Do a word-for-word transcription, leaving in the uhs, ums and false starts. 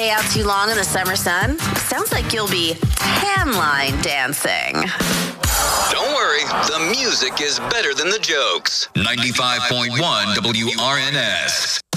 stay out too long in the summer sun? Sounds like you'll be tan line dancing. Don't worry, the music is better than the jokes. ninety-five point one W R N S.